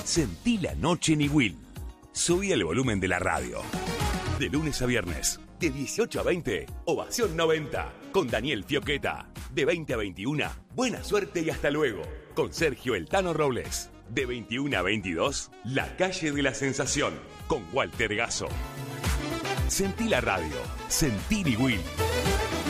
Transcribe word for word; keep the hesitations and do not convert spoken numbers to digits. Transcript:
Sentí la noche en Iguil. Subí el volumen de la radio. De lunes a viernes, de dieciocho a veinte, Ovación noventa, con Daniel Fioqueta. De veinte a veintiuno, buena suerte y hasta luego, con Sergio El Tano Robles. De veintiuno a veintidós, La Calle de la Sensación, con Walter Gasso. Sentí la radio, sentí Iguil.